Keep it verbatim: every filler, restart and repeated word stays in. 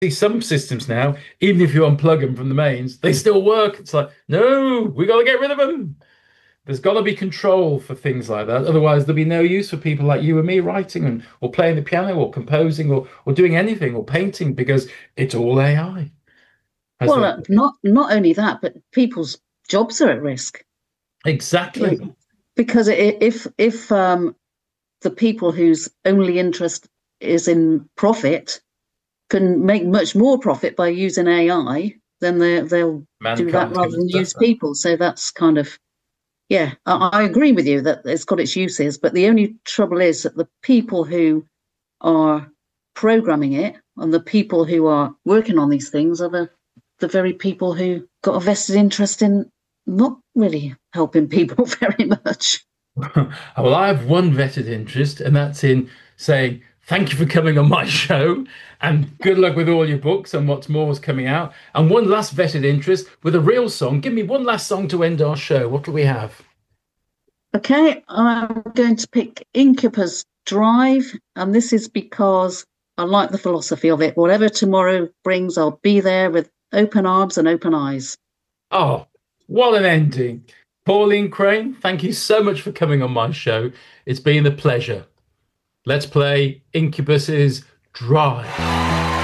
See, some systems now, even if you unplug them from the mains, they still work. It's like, no, we got to get rid of them. There's got to be control for things like that. Otherwise, there'll be no use for people like you and me writing and or playing the piano or composing or or doing anything or painting because it's all A I. As Well, the uh, not not only that, but people's jobs are at risk. exactly. Because if if um, the people whose only interest is in profit can make much more profit by using A I, then they, they'll do that Mankind rather can than use suffer. people. So that's kind of, yeah, I, I agree with you that it's got its uses. But the only trouble is that the people who are programming it and the people who are working on these things are the, the very people who got a vested interest in not really helping people very much. Well, I have one vetted interest, and that's in saying thank you for coming on my show and good luck with all your books and what's more is coming out. And one last vetted interest with a real song. Give me one last song to end our show. What do we have? Okay, I'm going to pick Incubus Drive, and this is because I like the philosophy of it. Whatever tomorrow brings, I'll be there with open arms and open eyes. Oh, what an ending. Pauline Crane, thank you so much for coming on my show. It's been a pleasure. Let's play Incubus's Drive.